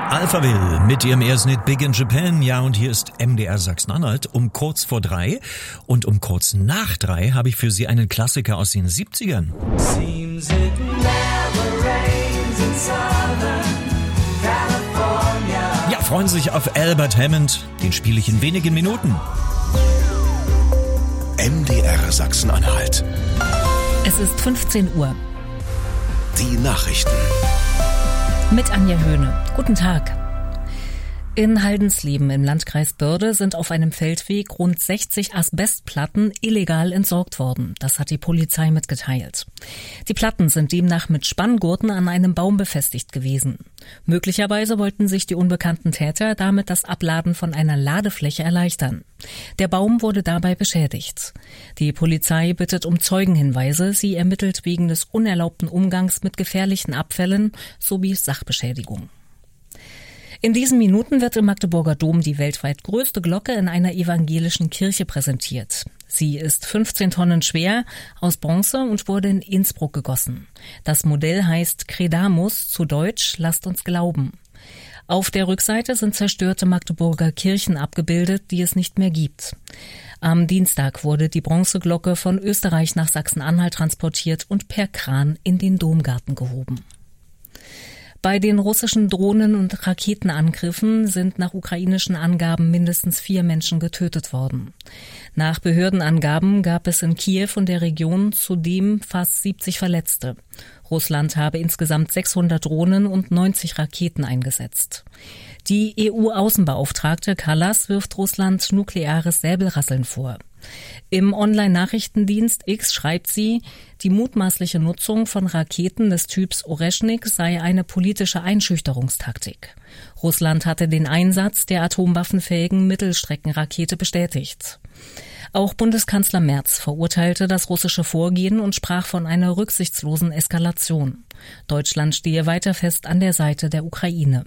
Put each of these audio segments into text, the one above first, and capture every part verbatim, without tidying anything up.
Alphaville mit ihrem ersten Hit Big in Japan. Ja, und hier ist M D R Sachsen-Anhalt um kurz vor drei. Und um kurz nach drei habe ich für Sie einen Klassiker aus den siebzigern. Seems it never rains in Southern California. Ja, freuen Sie sich auf Albert Hammond. Den spiele ich in wenigen Minuten. M D R Sachsen-Anhalt. Es ist fünfzehn Uhr. Die Nachrichten. Mit Anja Höhne. Guten Tag. In Haldensleben im Landkreis Börde sind auf einem Feldweg rund sechzig Asbestplatten illegal entsorgt worden. Das hat die Polizei mitgeteilt. Die Platten sind demnach mit Spanngurten an einem Baum befestigt gewesen. Möglicherweise wollten sich die unbekannten Täter damit das Abladen von einer Ladefläche erleichtern. Der Baum wurde dabei beschädigt. Die Polizei bittet um Zeugenhinweise. Sie ermittelt wegen des unerlaubten Umgangs mit gefährlichen Abfällen sowie Sachbeschädigung. In diesen Minuten wird im Magdeburger Dom die weltweit größte Glocke in einer evangelischen Kirche präsentiert. Sie ist fünfzehn Tonnen schwer, aus Bronze und wurde in Innsbruck gegossen. Das Modell heißt Credamus, zu Deutsch Lasst uns glauben. Auf der Rückseite sind zerstörte Magdeburger Kirchen abgebildet, die es nicht mehr gibt. Am Dienstag wurde die Bronzeglocke von Österreich nach Sachsen-Anhalt transportiert und per Kran in den Domgarten gehoben. Bei den russischen Drohnen- und Raketenangriffen sind nach ukrainischen Angaben mindestens vier Menschen getötet worden. Nach Behördenangaben gab es in Kiew und der Region zudem fast siebzig Verletzte. Russland habe insgesamt sechshundert Drohnen und neunzig Raketen eingesetzt. Die E U-Außenbeauftragte Kallas wirft Russland nukleares Säbelrasseln vor. Im Online-Nachrichtendienst X schreibt sie, die mutmaßliche Nutzung von Raketen des Typs Oreschnik sei eine politische Einschüchterungstaktik. Russland hatte den Einsatz der atomwaffenfähigen Mittelstreckenrakete bestätigt. Auch Bundeskanzler Merz verurteilte das russische Vorgehen und sprach von einer rücksichtslosen Eskalation. Deutschland stehe weiter fest an der Seite der Ukraine.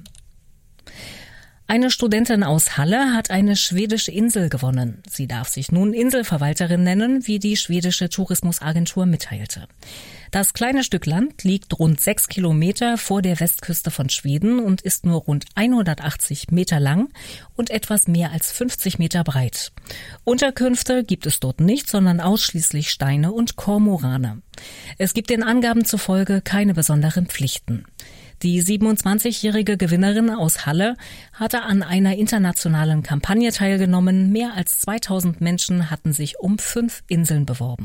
Eine Studentin aus Halle hat eine schwedische Insel gewonnen. Sie darf sich nun Inselverwalterin nennen, wie die schwedische Tourismusagentur mitteilte. Das kleine Stück Land liegt rund sechs Kilometer vor der Westküste von Schweden und ist nur rund hundertachtzig Meter lang und etwas mehr als fünfzig Meter breit. Unterkünfte gibt es dort nicht, sondern ausschließlich Steine und Kormorane. Es gibt den Angaben zufolge keine besonderen Pflichten. Die siebenundzwanzigjährige Gewinnerin aus Halle hatte an einer internationalen Kampagne teilgenommen. Mehr als zweitausend Menschen hatten sich um fünf Inseln beworben.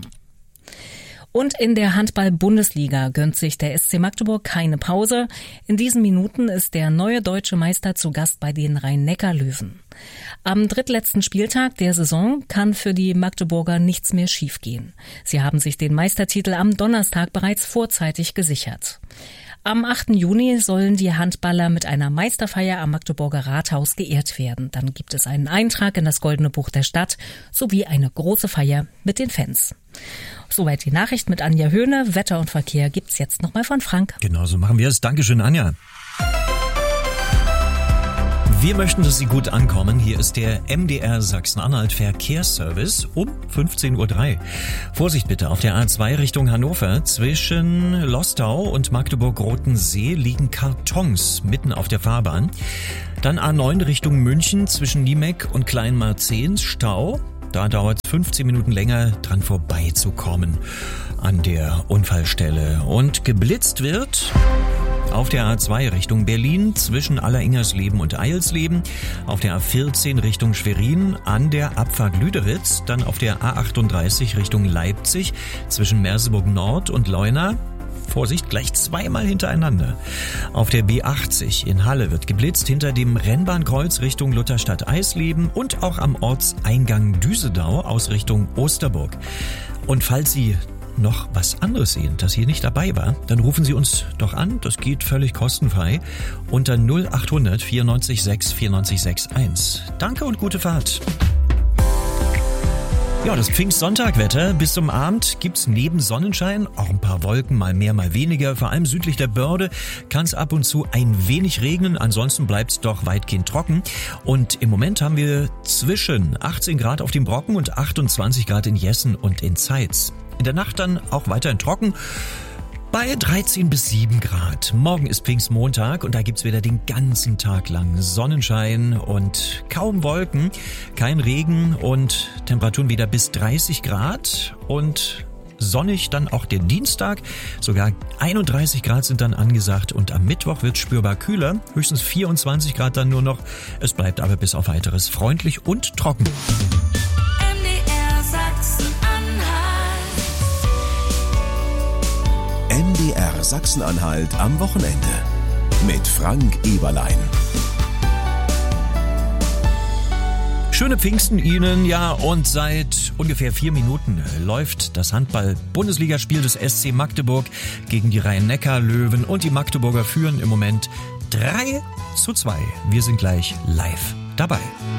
Und in der Handball-Bundesliga gönnt sich der S C Magdeburg keine Pause. In diesen Minuten ist der neue deutsche Meister zu Gast bei den Rhein-Neckar-Löwen. Am drittletzten Spieltag der Saison kann für die Magdeburger nichts mehr schiefgehen. Sie haben sich den Meistertitel am Donnerstag bereits vorzeitig gesichert. Am achten Juni sollen die Handballer mit einer Meisterfeier am Magdeburger Rathaus geehrt werden. Dann gibt es einen Eintrag in das Goldene Buch der Stadt sowie eine große Feier mit den Fans. Soweit die Nachricht mit Anja Höhne. Wetter und Verkehr gibt's jetzt nochmal von Frank. Genau so machen wir es. Dankeschön, Anja. Wir möchten, dass Sie gut ankommen. Hier ist der M D R Sachsen-Anhalt Verkehrsservice um fünfzehn Uhr drei. Vorsicht bitte, auf der A zwei Richtung Hannover zwischen Lostau und Magdeburg-Rotensee liegen Kartons mitten auf der Fahrbahn. Dann A neun Richtung München zwischen Niemeck und Kleinmarzehns Stau. Da dauert es fünfzehn Minuten länger, dran vorbeizukommen an der Unfallstelle. Und geblitzt wird auf der A zwei Richtung Berlin zwischen Alleringersleben und Eilsleben, auf der A vierzehn Richtung Schwerin an der Abfahrt Lüderitz, dann auf der A achtunddreißig Richtung Leipzig zwischen Merseburg Nord und Leuna. Vorsicht, gleich zweimal hintereinander. Auf der B achtzig in Halle wird geblitzt hinter dem Rennbahnkreuz Richtung Lutherstadt-Eisleben und auch am Ortseingang Düsedau aus Richtung Osterburg. Und falls Sie noch was anderes sehen, das hier nicht dabei war, dann rufen Sie uns doch an. Das geht völlig kostenfrei unter null achthundert vierundneunzig sechs vierundneunzig sechsundachtzig. Danke und gute Fahrt. Ja, das Pfingstsonntagwetter. Bis zum Abend gibt's neben Sonnenschein auch ein paar Wolken, mal mehr, mal weniger. Vor allem südlich der Börde kann es ab und zu ein wenig regnen. Ansonsten bleibt's doch weitgehend trocken. Und im Moment haben wir zwischen achtzehn Grad auf dem Brocken und achtundzwanzig Grad in Jessen und in Zeitz. In der Nacht dann auch weiterhin trocken. Bei dreizehn bis sieben Grad. Morgen ist Pfingstmontag und da gibt's wieder den ganzen Tag lang Sonnenschein und kaum Wolken, kein Regen und Temperaturen wieder bis dreißig Grad und sonnig dann auch den Dienstag. Sogar einunddreißig Grad sind dann angesagt und am Mittwoch wird's spürbar kühler, höchstens vierundzwanzig Grad dann nur noch. Es bleibt aber bis auf Weiteres freundlich und trocken. M D R Sachsen-Anhalt am Wochenende mit Frank Eberlein. Schöne Pfingsten Ihnen, ja, und seit ungefähr vier Minuten läuft das Handball-Bundesligaspiel des S C Magdeburg gegen die Rhein-Neckar-Löwen und die Magdeburger führen im Moment drei zu zwei. Wir sind gleich live dabei.